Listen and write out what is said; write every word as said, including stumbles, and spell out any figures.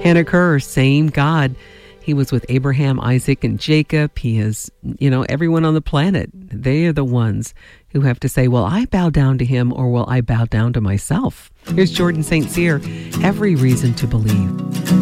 Hannah Kerr, same God. He was with Abraham, Isaac, and Jacob. He is, you know, everyone on the planet. They are the ones who have to say, will I bow down to him or will I bow down to myself? Here's Jordan Saint Cyr, Every Reason to Believe.